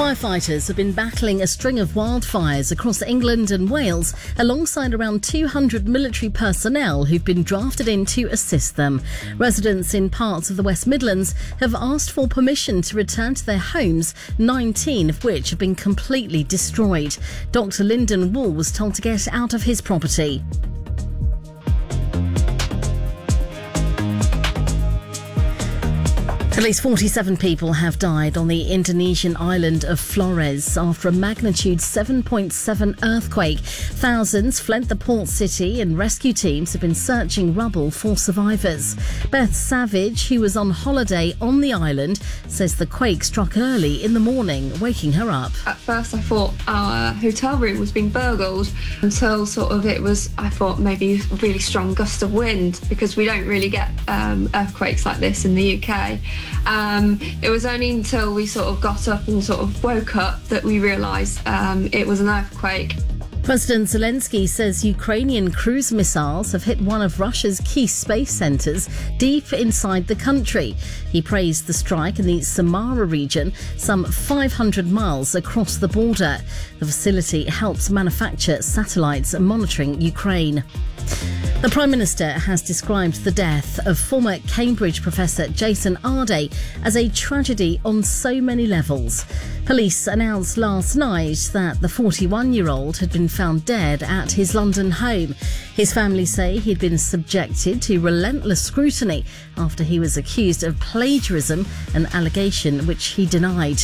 Firefighters have been battling a string of wildfires across England and Wales alongside around 200 military personnel who've been drafted in to assist them. Residents in parts of the West Midlands have asked for permission to return to their homes, 19 of which have been completely destroyed. Dr. Lyndon Wall was told to get out of his property. At least 47 people have died on the Indonesian island of Flores after a magnitude 7.7 earthquake. Thousands fled the port city and rescue teams have been searching rubble for survivors. Beth Savage, who was on holiday on the island, says the quake struck early in the morning, waking her up. At first I thought our hotel room was being burgled until I thought maybe a really strong gust of wind, because we don't really get earthquakes like this in the UK. It was only until we sort of got up and sort of woke up that we realised it was an earthquake. President Zelensky says Ukrainian cruise missiles have hit one of Russia's key space centres deep inside the country. He praised the strike in the Samara region, some 500 miles across the border. The facility helps manufacture satellites monitoring Ukraine. The Prime Minister has described the death of former Cambridge professor Jason Arday as a tragedy on so many levels. Police announced last night that the 41-year-old had been found dead at his London home. His family say he'd been subjected to relentless scrutiny after he was accused of plagiarism, an allegation which he denied.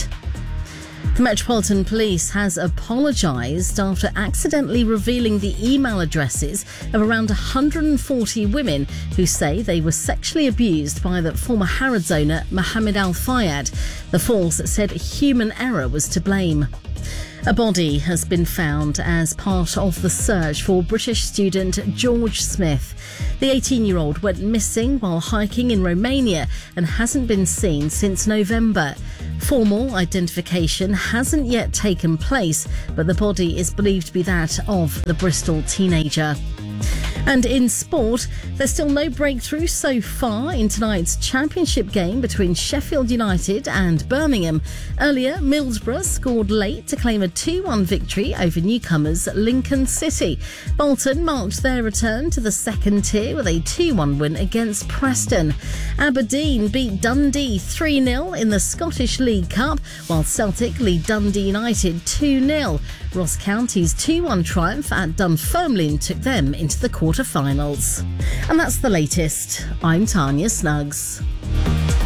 The Metropolitan Police has apologised after accidentally revealing the email addresses of around 140 women who say they were sexually abused by the former Harrods owner Mohammed Al Fayed. The force said human error was to blame. A body has been found as part of the search for British student George Smith. The 18-year-old went missing while hiking in Romania and hasn't been seen since November. Formal identification hasn't yet taken place, but the body is believed to be that of the Bristol teenager. And in sport, there's still no breakthrough so far in tonight's championship game between Sheffield United and Birmingham. Earlier, Middlesbrough scored late to claim a 2-1 victory over newcomers Lincoln City. Bolton marked their return to the second tier with a 2-1 win against Preston. Aberdeen beat Dundee 3-0 in the Scottish League Cup, while Celtic lead Dundee United 2-0. Ross County's 2-1 triumph at Dunfermline took them into the quarter-finals. And that's the latest. I'm Tanya Snuggs.